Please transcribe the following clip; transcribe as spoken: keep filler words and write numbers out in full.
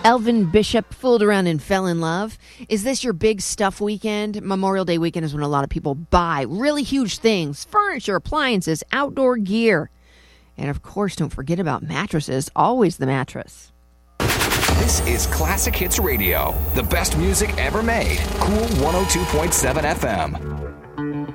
Elvin Bishop fooled around and fell in love. Is this your big stuff weekend? Memorial Day weekend is when a lot of people buy really huge things, furniture, appliances, outdoor gear. And of course, don't forget about mattresses. Always the mattress. This is Classic Hits Radio, the best music ever made. Cool one oh two point seven F M.